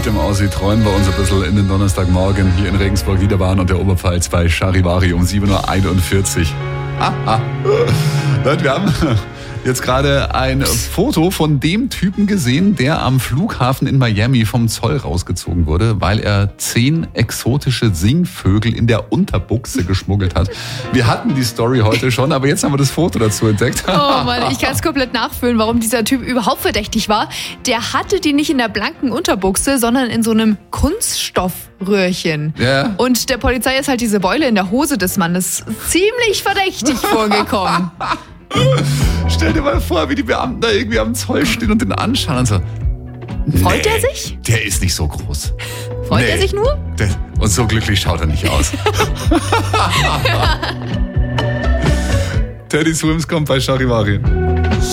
heute im Aussie träumen wir uns ein bisschen in den Donnerstagmorgen hier in Regensburg, Niederbayern und der Oberpfalz bei Charivari um 7.41 Uhr. Leute, wir haben jetzt gerade ein Foto von dem Typen gesehen, der am Flughafen in Miami vom Zoll rausgezogen wurde, weil er 10 exotische Singvögel in der Unterbuchse geschmuggelt hat. Wir hatten die Story heute schon, aber jetzt haben wir das Foto dazu entdeckt. Oh Mann, ich kann es komplett nachfühlen, warum dieser Typ überhaupt verdächtig war. Der hatte die nicht in der blanken Unterbuchse, sondern in so einem Kunststoffröhrchen. Ja. Und der Polizei ist halt diese Beule in der Hose des Mannes ziemlich verdächtig vorgekommen. Stell dir mal vor, wie die Beamten da irgendwie am Zoll stehen und den anschauen und so. Freut er sich? Der ist nicht so groß. Freut er sich nur? Und so glücklich schaut er nicht aus. Teddy Swims kommt bei Charivari.